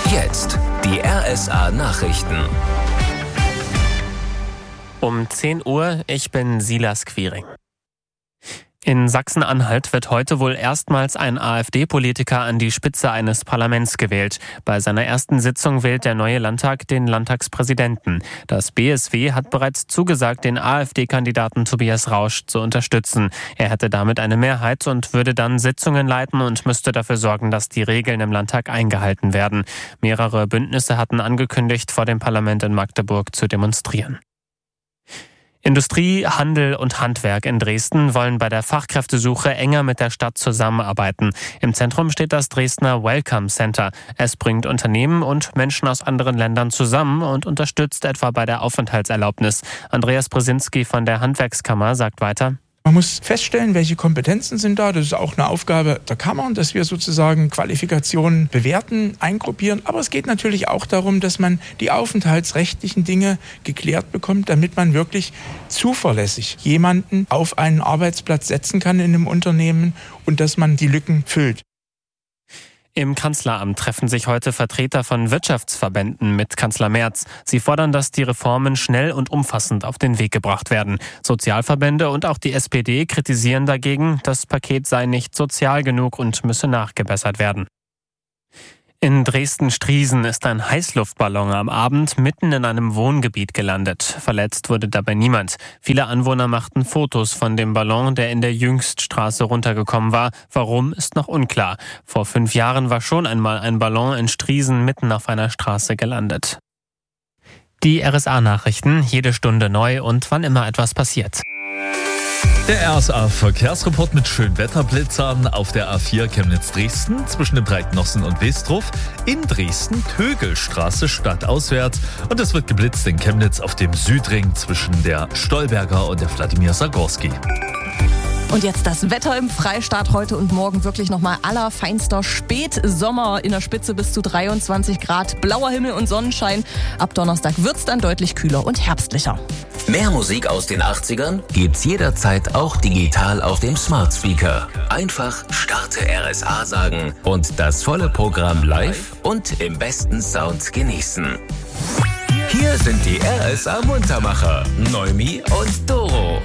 Jetzt die RSA Nachrichten. Um 10 Uhr, ich bin Silas Quiring. In Sachsen-Anhalt wird heute wohl erstmals ein AfD-Politiker an die Spitze eines Parlaments gewählt. Bei seiner ersten Sitzung wählt der neue Landtag den Landtagspräsidenten. Das BSW hat bereits zugesagt, den AfD-Kandidaten Tobias Rausch zu unterstützen. Er hätte damit eine Mehrheit und würde dann Sitzungen leiten und müsste dafür sorgen, dass die Regeln im Landtag eingehalten werden. Mehrere Bündnisse hatten angekündigt, vor dem Parlament in Magdeburg zu demonstrieren. Industrie, Handel und Handwerk in Dresden wollen bei der Fachkräftesuche enger mit der Stadt zusammenarbeiten. Im Zentrum steht das Dresdner Welcome Center. Es bringt Unternehmen und Menschen aus anderen Ländern zusammen und unterstützt etwa bei der Aufenthaltserlaubnis. Andreas Brzezinski von der Handwerkskammer sagt weiter: Man muss feststellen, welche Kompetenzen sind da. Das ist auch eine Aufgabe der Kammer, dass wir sozusagen Qualifikationen bewerten, eingruppieren. Aber es geht natürlich auch darum, dass man die aufenthaltsrechtlichen Dinge geklärt bekommt, damit man wirklich zuverlässig jemanden auf einen Arbeitsplatz setzen kann in einem Unternehmen und dass man die Lücken füllt. Im Kanzleramt treffen sich heute Vertreter von Wirtschaftsverbänden mit Kanzler Merz. Sie fordern, dass die Reformen schnell und umfassend auf den Weg gebracht werden. Sozialverbände und auch die SPD kritisieren dagegen, das Paket sei nicht sozial genug und müsse nachgebessert werden. In Dresden-Striesen ist ein Heißluftballon am Abend mitten in einem Wohngebiet gelandet. Verletzt wurde dabei niemand. Viele Anwohner machten Fotos von dem Ballon, der in der Jüngststraße runtergekommen war. Warum, ist noch unklar. Vor 5 Jahren war schon einmal ein Ballon in Striesen mitten auf einer Straße gelandet. Die RSA-Nachrichten, jede Stunde neu und wann immer etwas passiert. Der RSA-Verkehrsreport mit Schönwetterblitzern auf der A4 Chemnitz-Dresden zwischen dem Breitnossen und Westruf, in Dresden Tögelstraße stadtauswärts und es wird geblitzt in Chemnitz auf dem Südring zwischen der Stolberger und der Wladimir Sagorski. Und jetzt das Wetter im Freistaat heute und morgen wirklich nochmal allerfeinster Spätsommer in der Spitze bis zu 23 Grad, blauer Himmel und Sonnenschein. Ab Donnerstag wird's dann deutlich kühler und herbstlicher. Mehr Musik aus den 80ern gibt's jederzeit auch digital auf dem Smart Speaker. Einfach Starte RSA sagen und das volle Programm live und im besten Sound genießen. Hier sind die RSA Muntermacher, Noemi und Doro.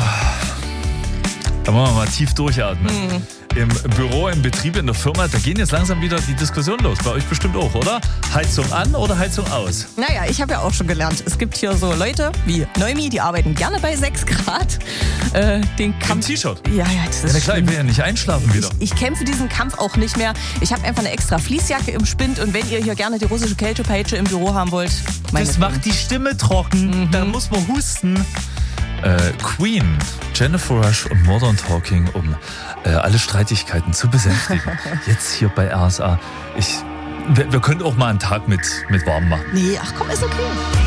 Da wollen wir mal tief durchatmen. Im Büro, im Betrieb, in der Firma, da gehen jetzt langsam wieder die Diskussionen los. Bei euch bestimmt auch, oder? Heizung an oder Heizung aus? Naja, ich habe ja auch schon gelernt, es gibt hier so Leute wie Noemi, die arbeiten gerne bei 6 Grad. Den Kampf. Im T-Shirt? Ja, das ist klar, ich will ja nicht einschlafen wieder. Ich kämpfe diesen Kampf auch nicht mehr. Ich habe einfach eine extra Fließjacke im Spind und wenn ihr hier gerne die russische Kältepeitsche im Büro haben wollt, das macht die Stimme trocken. Da muss man husten. Queen, Jennifer Rush und Modern Talking, um alle Streitigkeiten zu besänftigen. Jetzt hier bei RSA. Wir können auch mal einen Tag mit warm machen. Nee, ach komm, ist okay.